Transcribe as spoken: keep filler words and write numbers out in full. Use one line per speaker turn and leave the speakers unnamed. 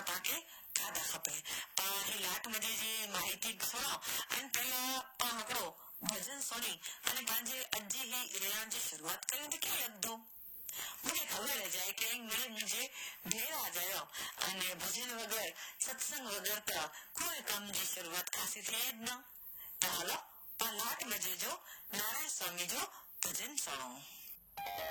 तव्हांखे खाधा खपे। पाण ही लाट मजे जी माहिती सुणो ऐं पहिरियों पाण हिकिड़ो भॼन सुणी अने पंहिंजे अॼु जी ही रियान जी शुरूआत कयूं त कीअं लॻंदो? मूंखे ख़बर आहे कि मिड़े मुंहिंजे भेरा चयो अने भॼन वग़ैरह सत्संग वग़ैरह त कोई कम जी शुरूआत ख़ासी थिए न। त हलो पाण लाट मजे जो नारायण स्वामी जो भॼन सुणो।